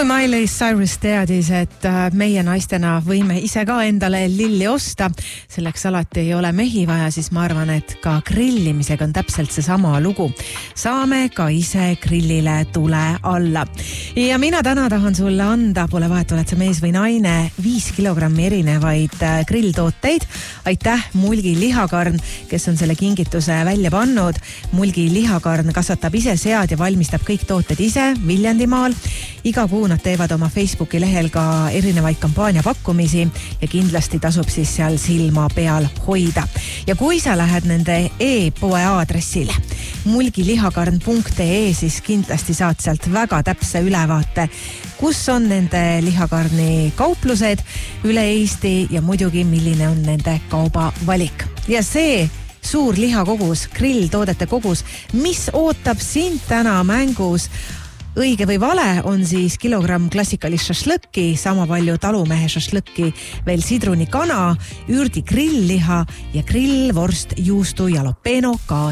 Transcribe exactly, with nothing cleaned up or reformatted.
kui Miley Cyrus teadis, et meie naistena võime ise ka endale lilli osta, selleks alati ei ole mehi vaja, siis ma arvan, et ka grillimisega on täpselt see sama lugu. Saame ka ise grillile tule alla. Ja mina täna tahan sulle anda, pole vahet, oled sa mees või naine, viis kilogrammi erinevaid grilltooteid. Aitäh Mulgi lihakarn, kes on selle kingituse välja pannud. Mulgi lihakarn kasvatab ise sead ja valmistab kõik tooted ise Viljandimaal. Iga kuu nad teevad oma Facebooki lehel ka erinevaid kampaania pakkumisi ja kindlasti tasub siis seal silma peal hoida. Ja kui sa lähed nende e-poe aadressile mulgilihakarn punkt ee, siis kindlasti saad sealt väga täpse ülevaate, kus on nende lihakarni kauplused üle Eesti ja muidugi milline on nende kaubavalik. Ja see suur lihakogus, grilltoodete kogus, mis ootab sind täna mängus, õige või vale, on siis kilogramm klassikalist šašlõkki, sama palju talumehe šašlõkki, veel sidrunikana, ürdi grillliha ja grillvorst, juustu jalapeno ka